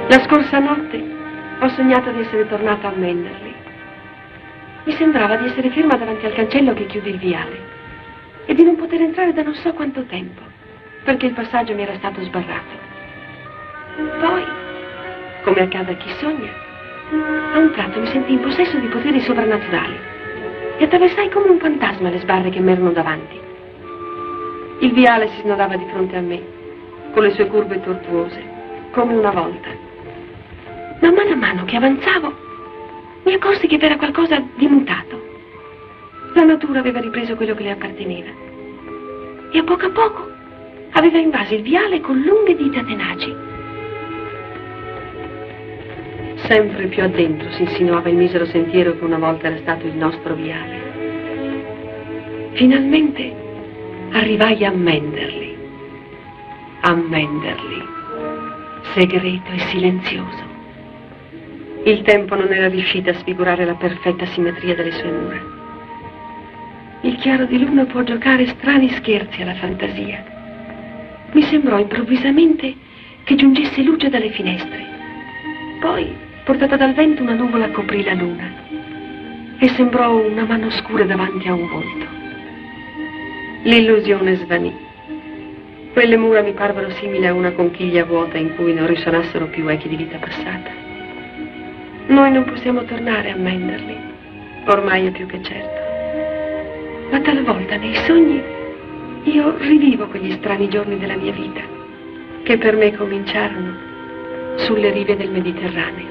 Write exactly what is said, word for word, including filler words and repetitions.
La scorsa notte ho sognato di essere tornata a Manderley. Mi sembrava di essere ferma davanti al cancello che chiude il viale e di non poter entrare da non so quanto tempo, perché il passaggio mi era stato sbarrato. Poi, come accade a chi sogna, a un tratto mi sentii in possesso di poteri sovrannaturali e attraversai come un fantasma le sbarre che m'erano davanti. Il viale si snodava di fronte a me, con le sue curve tortuose, come una volta. Ma mano a mano che avanzavo, mi accorsi che c'era qualcosa di mutato. La natura aveva ripreso quello che le apparteneva e a poco a poco aveva invaso il viale con lunghe dita tenaci. Sempre più addentro si insinuava il misero sentiero che una volta era stato il nostro viale. Finalmente arrivai a Manderley. A Manderley, segreto e silenzioso. Il tempo non era riuscito a sfigurare la perfetta simmetria delle sue mura. Il chiaro di luna può giocare strani scherzi alla fantasia. Mi sembrò improvvisamente che giungesse luce dalle finestre. Poi, portata dal vento, una nuvola coprì la luna e sembrò una mano scura davanti a un volto. L'illusione svanì. Quelle mura mi parvero simili a una conchiglia vuota in cui non risonassero più echi di vita passata. Noi non possiamo tornare a Manderley, ormai è più che certo. Ma talvolta nei sogni io rivivo quegli strani giorni della mia vita, che per me cominciarono sulle rive del Mediterraneo.